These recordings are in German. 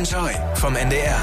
Enjoy vom NDR.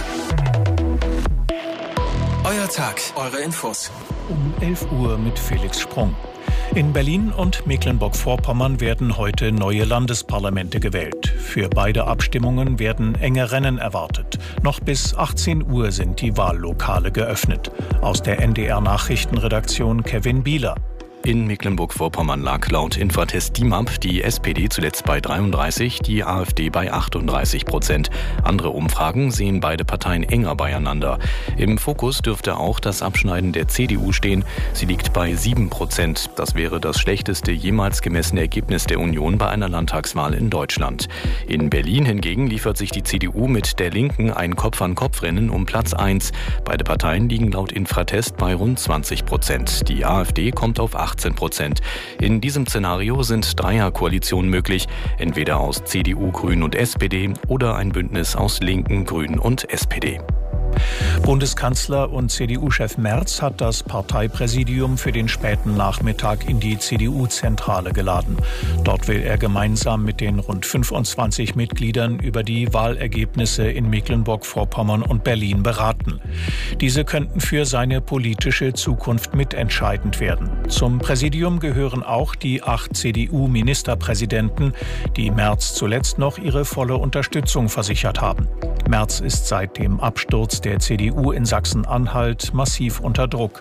Euer Tag, eure Infos. Um 11 Uhr mit Felix Sprung. In Berlin und Mecklenburg-Vorpommern werden heute neue Landesparlamente gewählt. Für beide Abstimmungen werden enge Rennen erwartet. Noch bis 18 Uhr sind die Wahllokale geöffnet. Aus der NDR-Nachrichtenredaktion Kevin Bieler. In Mecklenburg-Vorpommern lag laut Infratest DIMAP die SPD zuletzt bei 33, die AfD bei 38%. Andere Umfragen sehen beide Parteien enger beieinander. Im Fokus dürfte auch das Abschneiden der CDU stehen. Sie liegt bei 7%. Das wäre das schlechteste jemals gemessene Ergebnis der Union bei einer Landtagswahl in Deutschland. In Berlin hingegen liefert sich die CDU mit der Linken ein Kopf-an-Kopf-Rennen um Platz 1. Beide Parteien liegen laut Infratest bei rund 20%. Die AfD kommt auf 18%. In diesem Szenario sind Dreierkoalitionen möglich, entweder aus CDU, Grünen und SPD oder ein Bündnis aus Linken, Grünen und SPD. Bundeskanzler und CDU-Chef Merz hat das Parteipräsidium für den späten Nachmittag in die CDU-Zentrale geladen. Dort will er gemeinsam mit den rund 25 Mitgliedern über die Wahlergebnisse in Mecklenburg-Vorpommern und Berlin beraten. Diese könnten für seine politische Zukunft mitentscheidend werden. Zum Präsidium gehören auch die 8 CDU-Ministerpräsidenten, die Merz zuletzt noch ihre volle Unterstützung versichert haben. Merz ist seit dem Absturz der CDU in Sachsen-Anhalt massiv unter Druck.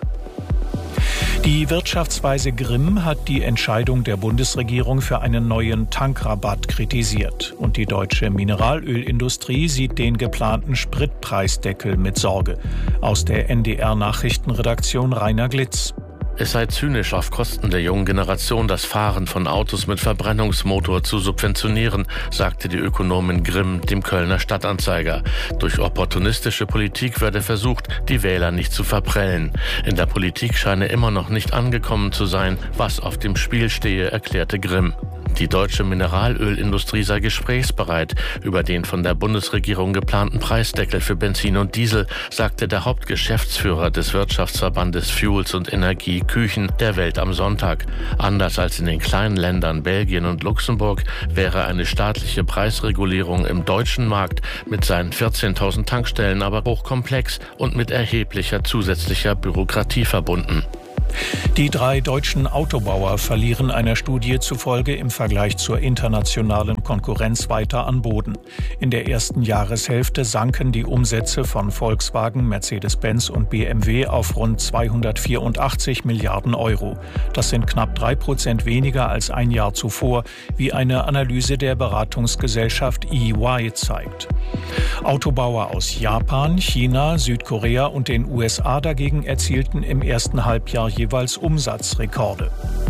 Die Wirtschaftsweise Grimm hat die Entscheidung der Bundesregierung für einen neuen Tankrabatt kritisiert. Und die deutsche Mineralölindustrie sieht den geplanten Spritpreisdeckel mit Sorge. Aus der NDR-Nachrichtenredaktion Rainer Glitz. Es sei zynisch, auf Kosten der jungen Generation das Fahren von Autos mit Verbrennungsmotor zu subventionieren, sagte die Ökonomin Grimm dem Kölner Stadtanzeiger. Durch opportunistische Politik werde versucht, die Wähler nicht zu verprellen. In der Politik scheine immer noch nicht angekommen zu sein, was auf dem Spiel stehe, erklärte Grimm. Die deutsche Mineralölindustrie sei gesprächsbereit über den von der Bundesregierung geplanten Preisdeckel für Benzin und Diesel, sagte der Hauptgeschäftsführer des Wirtschaftsverbandes Fuels und Energie Küchen der Welt am Sonntag. Anders als in den kleinen Ländern Belgien und Luxemburg wäre eine staatliche Preisregulierung im deutschen Markt mit seinen 14.000 Tankstellen aber hochkomplex und mit erheblicher zusätzlicher Bürokratie verbunden. Die 3 deutschen Autobauer verlieren einer Studie zufolge im Vergleich zur internationalen Konkurrenz weiter an Boden. In der ersten Jahreshälfte sanken die Umsätze von Volkswagen, Mercedes-Benz und BMW auf rund 284 Milliarden Euro. Das sind knapp 3% weniger als ein Jahr zuvor, wie eine Analyse der Beratungsgesellschaft EY zeigt. Autobauer aus Japan, China, Südkorea und den USA dagegen erzielten im ersten Halbjahr jeweils Umsatzrekorde.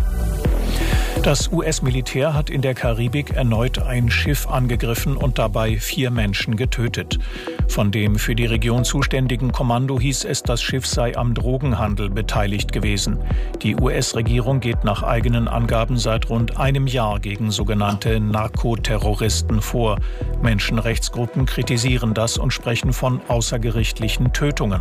Das US-Militär hat in der Karibik erneut ein Schiff angegriffen und dabei 4 Menschen getötet. Von dem für die Region zuständigen Kommando hieß es, das Schiff sei am Drogenhandel beteiligt gewesen. Die US-Regierung geht nach eigenen Angaben seit rund einem Jahr gegen sogenannte Narkoterroristen vor. Menschenrechtsgruppen kritisieren das und sprechen von außergerichtlichen Tötungen.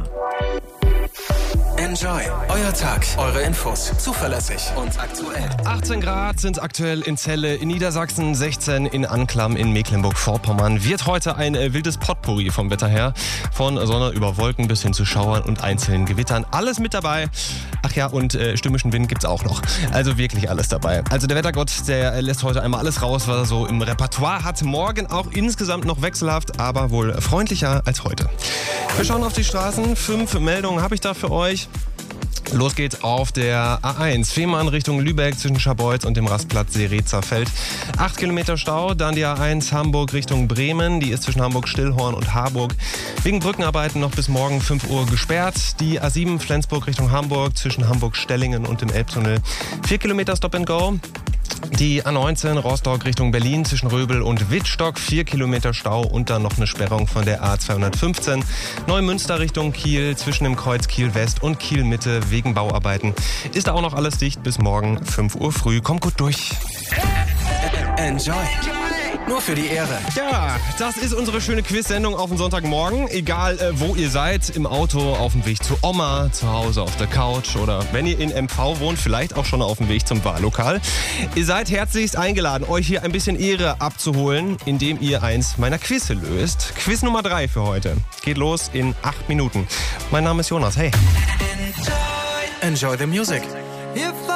Enjoy. Euer Tag, eure Infos. Zuverlässig und aktuell. 18 Grad sind aktuell in Celle in Niedersachsen, 16 in Anklam in Mecklenburg-Vorpommern. Wird heute ein wildes Potpourri vom Wetter her. Von Sonne über Wolken bis hin zu Schauern und einzelnen Gewittern. Alles mit dabei. Ach ja, und stürmischen Wind gibt's auch noch. Also wirklich alles dabei. Also der Wettergott, der lässt heute einmal alles raus, was er so im Repertoire hat. Morgen auch insgesamt noch wechselhaft, aber wohl freundlicher als heute. Wir schauen auf die Straßen. 5 Meldungen habe ich da für euch. Los geht's auf der A1, Fehmarn Richtung Lübeck zwischen Scharbeutz und dem Rastplatz Seeretzer-Feld. 8 Kilometer Stau, dann die A1 Hamburg Richtung Bremen, die ist zwischen Hamburg-Stillhorn und Harburg. Wegen Brückenarbeiten noch bis morgen 5 Uhr gesperrt. Die A7 Flensburg Richtung Hamburg zwischen Hamburg-Stellingen und dem Elbtunnel. 4 Kilometer Stop and Go. Die A19 Rostock Richtung Berlin zwischen Röbel und Wittstock, 4 Kilometer Stau und dann noch eine Sperrung von der A215. Neumünster Richtung Kiel zwischen dem Kreuz Kiel West und Kiel Mitte wegen Bauarbeiten. Ist da auch noch alles dicht bis morgen 5 Uhr früh. Kommt gut durch. Enjoy Nur für die Ehre. Ja, das ist unsere schöne Quiz-Sendung auf den Sonntagmorgen. Egal, wo ihr seid, im Auto, auf dem Weg zu Oma, zu Hause auf der Couch oder wenn ihr in MV wohnt, vielleicht auch schon auf dem Weg zum Wahllokal. Ihr seid herzlichst eingeladen, euch hier ein bisschen Ehre abzuholen, indem ihr eins meiner Quizze löst. Quiz Nummer 3 für heute. Geht los in 8 Minuten. Mein Name ist Jonas. Hey. Enjoy the music.